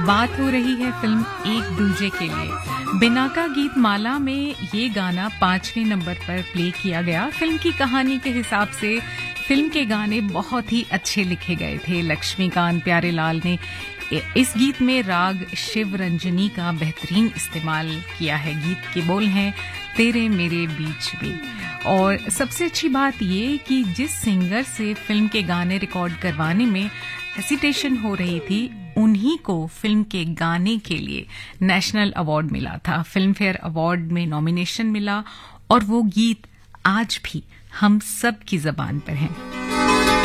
बात हो रही है फिल्म एक दूजे के लिए। बिनाका गीत माला में ये गाना 5वें नंबर पर प्ले किया गया। फिल्म की कहानी के हिसाब से फिल्म के गाने बहुत ही अच्छे लिखे गए थे। लक्ष्मीकांत प्यारेलाल ने इस गीत में राग शिव रंजनी का बेहतरीन इस्तेमाल किया है। गीत के बोल हैं तेरे मेरे बीच में। और सबसे अच्छी बात ये कि जिस सिंगर से फिल्म के गाने रिकॉर्ड करवाने में हेसिटेशन हो रही थी, उन्हीं को फिल्म के गाने के लिए नेशनल अवार्ड मिला था। फिल्म फेयर अवार्ड में नॉमिनेशन मिला और वो गीत आज भी हम सब की जबान पर है।